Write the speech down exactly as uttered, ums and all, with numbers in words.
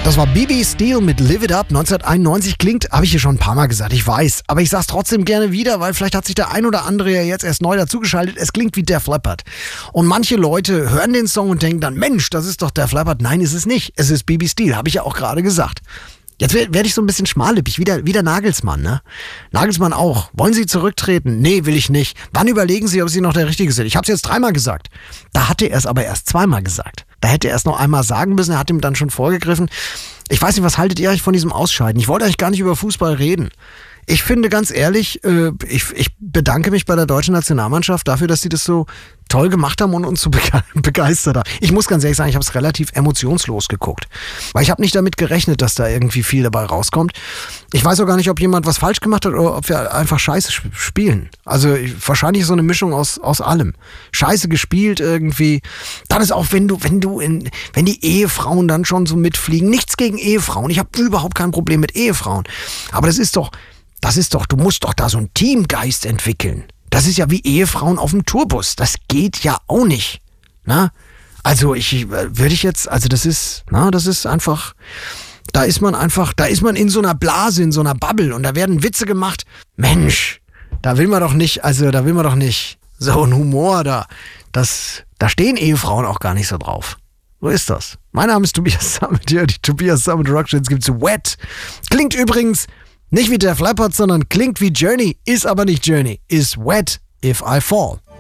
Das war B B Steel mit Live It Up neunzehnhunderteinundneunzig. Klingt, habe ich hier schon ein paar Mal gesagt, ich weiß. Aber ich sag's trotzdem gerne wieder, weil vielleicht hat sich der ein oder andere ja jetzt erst neu dazugeschaltet. Es klingt wie Def Leppard. Und manche Leute hören den Song und denken dann, Mensch, das ist doch Def Leppard. Nein, ist es nicht. Es ist B B Steel, habe ich ja auch gerade gesagt. Jetzt werde werd ich so ein bisschen schmallippig, wie der, wie der Nagelsmann, ne? Nagelsmann auch. Wollen Sie zurücktreten? Nee, will ich nicht. Wann überlegen Sie, ob Sie noch der Richtige sind? Ich habe es jetzt dreimal gesagt. Da hatte er es aber erst zweimal gesagt. Da hätte er es noch einmal sagen müssen, er hat ihm dann schon vorgegriffen. Ich weiß nicht, was haltet ihr eigentlich von diesem Ausscheiden? Ich wollte eigentlich gar nicht über Fußball reden. Ich finde ganz ehrlich, äh, ich, ich bedanke mich bei der deutschen Nationalmannschaft dafür, dass sie das so toll gemacht haben und uns so bege- begeistert haben. Ich muss ganz ehrlich sagen, ich habe es relativ emotionslos geguckt. Weil ich habe nicht damit gerechnet, dass da irgendwie viel dabei rauskommt. Ich weiß auch gar nicht, ob jemand was falsch gemacht hat oder ob wir einfach scheiße sp- spielen. Also ich, wahrscheinlich so eine Mischung aus, aus allem. Scheiße gespielt irgendwie. Dann ist auch, wenn du, wenn du in, wenn die Ehefrauen dann schon so mitfliegen. Nichts gegen Ehefrauen. Ich habe überhaupt kein Problem mit Ehefrauen. Aber das ist doch, das ist doch, du musst doch da so einen Teamgeist entwickeln. Das ist ja wie Ehefrauen auf dem Tourbus. Das geht ja auch nicht. Na? Also ich würde ich jetzt, also das ist, na, das ist einfach, da ist man einfach, da ist man in so einer Blase, in so einer Bubble und da werden Witze gemacht. Mensch, da will man doch nicht, also da will man doch nicht so ein Humor da. Das, da stehen Ehefrauen auch gar nicht so drauf. So ist das. Mein Name ist Tobias Sammet, hier die Tobias Sammet Rockshow. Jetzt gibt's Wet. Klingt übrigens nicht wie Def Leppard, sondern klingt wie Journey, ist aber nicht Journey, ist Wet If I Fall.